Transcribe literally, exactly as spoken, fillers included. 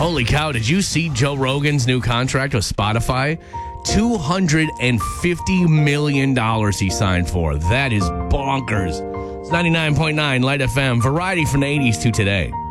Holy cow, did you see Joe Rogan's new contract with Spotify? two hundred fifty million dollars he signed for. That is bonkers. It's ninety-nine point nine Light F M. Variety from the eighties to today.